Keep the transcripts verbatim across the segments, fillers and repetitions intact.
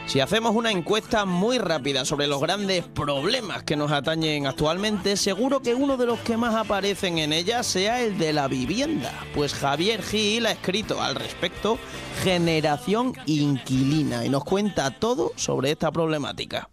Si hacemos una encuesta muy rápida sobre los grandes problemas que nos atañen actualmente, seguro que uno de los que más aparecen en ella sea el de la vivienda. Pues Javier Gil ha escrito al respecto Generación Inquilina y nos cuenta todo sobre esta problemática.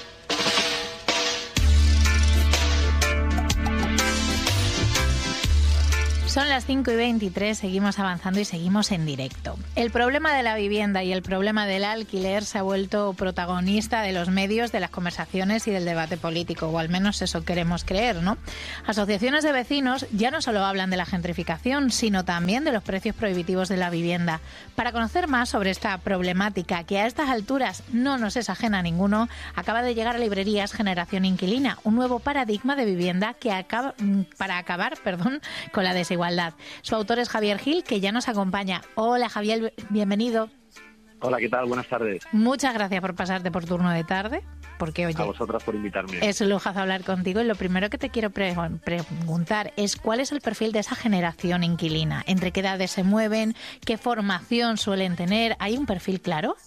Son las cinco y veintitrés, seguimos avanzando y seguimos en directo. El problema de la vivienda y el problema del alquiler se ha vuelto protagonista de los medios, de las conversaciones y del debate político, o al menos eso queremos creer, ¿no? Asociaciones de vecinos ya no solo hablan de la gentrificación, sino también de los precios prohibitivos de la vivienda. Para conocer más sobre esta problemática, que a estas alturas no nos es ajena a ninguno, acaba de llegar a librerías Generación Inquilina, un nuevo paradigma de vivienda que acaba, para acabar perdón, con la desigualdad. Su autor es Javier Gil, que ya nos acompaña. Hola Javier, bienvenido. Hola, ¿qué tal? Buenas tardes. Muchas gracias por pasarte por turno de tarde, porque oye, a vosotras por invitarme. Es un lujazo hablar contigo y lo primero que te quiero pre- preguntar es ¿cuál es el perfil de esa generación inquilina? ¿Entre qué edades se mueven? ¿Qué formación suelen tener? ¿Hay un perfil claro?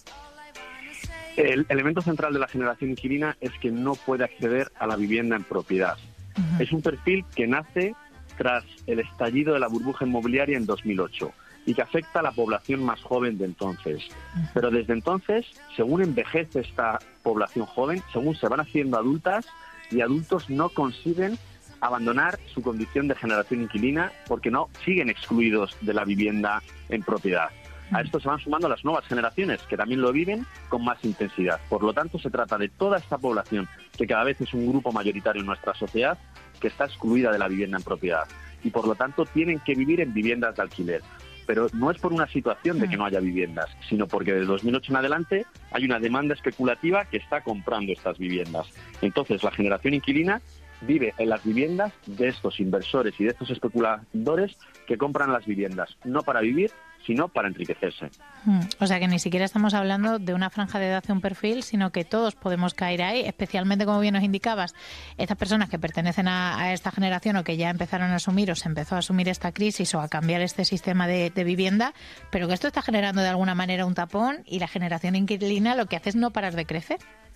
El elemento central de la generación inquilina es que no puede acceder a la vivienda en propiedad. Uh-huh. Es un perfil que nace tras el estallido de la burbuja inmobiliaria en dos mil ocho y que afecta a la población más joven de entonces. Pero desde entonces, según envejece esta población joven, según se van haciendo adultas y adultos, no consiguen abandonar su condición de generación inquilina porque no siguen excluidos de la vivienda en propiedad. A esto se van sumando las nuevas generaciones, que también lo viven con más intensidad. Por lo tanto, se trata de toda esta población, que cada vez es un grupo mayoritario en nuestra sociedad, que está excluida de la vivienda en propiedad. Y por lo tanto, tienen que vivir en viviendas de alquiler. Pero no es por una situación de que no haya viviendas, sino porque desde dos mil ocho en adelante hay una demanda especulativa que está comprando estas viviendas. Entonces, la generación inquilina vive en las viviendas de estos inversores y de estos especuladores que compran las viviendas, no para vivir, sino para enriquecerse. Hmm. O sea que ni siquiera estamos hablando de una franja de edad de un perfil, sino que todos podemos caer ahí, especialmente, como bien nos indicabas, estas personas que pertenecen a, a esta generación o que ya empezaron a asumir o se empezó a asumir esta crisis o a cambiar este sistema de, de vivienda, pero que esto está generando de alguna manera un tapón y la generación inquilina lo que hace es no parar de crecer.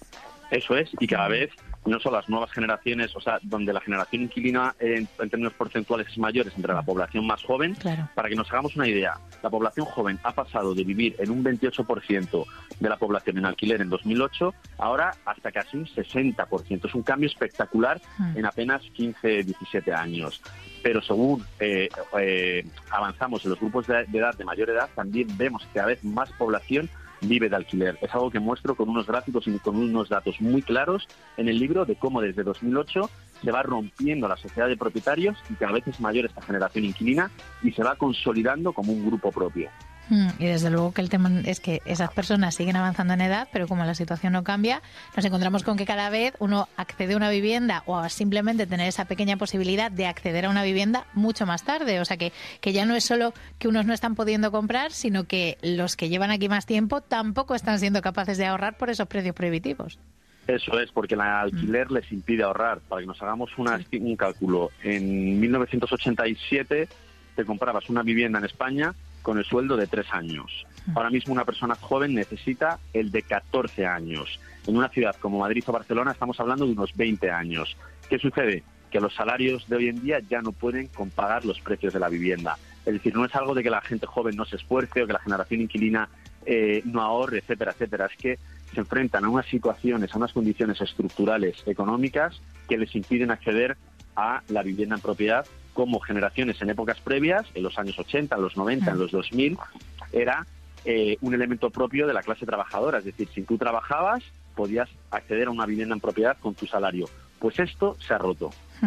Eso es, y cada vez no son las nuevas generaciones, o sea, donde la generación inquilina en, en términos porcentuales es mayor, es entre la población más joven. Claro. Para que nos hagamos una idea, la población joven ha pasado de vivir en un veintiocho por ciento de la población en alquiler en dos mil ocho, ahora hasta casi un sesenta por ciento. Es un cambio espectacular mm. en apenas quince, diecisiete años. Pero según eh, eh, avanzamos en los grupos de, de edad, de mayor edad, también vemos que cada vez más población vive de alquiler. Es algo que muestro con unos gráficos y con unos datos muy claros en el libro de cómo desde dos mil ocho se va rompiendo la sociedad de propietarios y cada vez es mayor esta generación inquilina y se va consolidando como un grupo propio. Y desde luego que el tema es que esas personas siguen avanzando en edad, pero como la situación no cambia, nos encontramos con que cada vez uno accede a una vivienda o a simplemente tener esa pequeña posibilidad de acceder a una vivienda mucho más tarde. O sea que, que ya no es solo que unos no están pudiendo comprar, sino que los que llevan aquí más tiempo tampoco están siendo capaces de ahorrar por esos precios prohibitivos. Eso es, porque el alquiler les impide ahorrar. Para que nos hagamos una, un cálculo, en mil novecientos ochenta y siete te comprabas una vivienda en España con el sueldo de tres años. Ahora mismo una persona joven necesita el de catorce años. En una ciudad como Madrid o Barcelona estamos hablando de unos veinte años. ¿Qué sucede? Que los salarios de hoy en día ya no pueden con pagar los precios de la vivienda. Es decir, no es algo de que la gente joven no se esfuerce o que la generación inquilina eh, no ahorre, etcétera, etcétera. Es que se enfrentan a unas situaciones, a unas condiciones estructurales económicas que les impiden acceder a la vivienda en propiedad, como generaciones en épocas previas, en los años ochenta, en los noventa, en los dos mil, era eh, un elemento propio de la clase trabajadora. Es decir, si tú trabajabas, podías acceder a una vivienda en propiedad con tu salario. Pues esto se ha roto.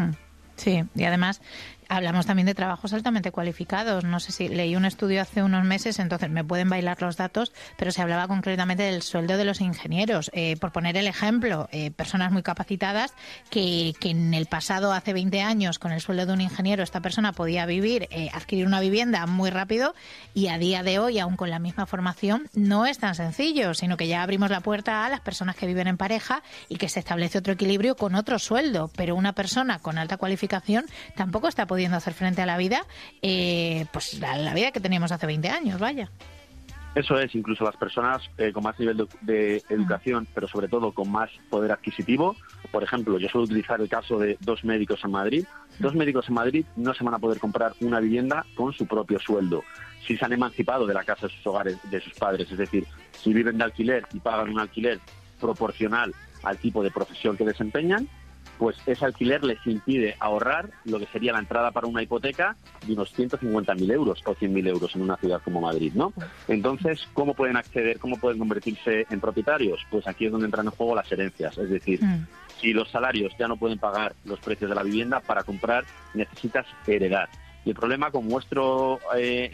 Sí, y además hablamos también de trabajos altamente cualificados. No sé si leí un estudio hace unos meses, entonces me pueden bailar los datos, pero se hablaba concretamente del sueldo de los ingenieros. Eh, por poner el ejemplo, eh, personas muy capacitadas que, que en el pasado, hace veinte años, con el sueldo de un ingeniero, esta persona podía vivir, eh, adquirir una vivienda muy rápido, y a día de hoy, aún con la misma formación, no es tan sencillo, sino que ya abrimos la puerta a las personas que viven en pareja y que se establece otro equilibrio con otro sueldo, pero una persona con alta cualificación tampoco está pudiendo hacer frente a la vida, eh, pues a la vida que teníamos hace veinte años, vaya. Eso es, incluso las personas eh, con más nivel de, de educación, pero sobre todo con más poder adquisitivo. Por ejemplo, yo suelo utilizar el caso de dos médicos en Madrid. Dos médicos en Madrid no se van a poder comprar una vivienda con su propio sueldo. Si se han emancipado de la casa de sus hogares, de sus padres, es decir, si viven de alquiler y pagan un alquiler proporcional al tipo de profesión que desempeñan, pues ese alquiler les impide ahorrar lo que sería la entrada para una hipoteca de unos ciento cincuenta mil euros o cien mil euros en una ciudad como Madrid, ¿no? Entonces, ¿cómo pueden acceder, cómo pueden convertirse en propietarios? Pues aquí es donde entran en juego las herencias, es decir, mm. si los salarios ya no pueden pagar los precios de la vivienda, para comprar necesitas heredar. Y el problema, como muestro eh,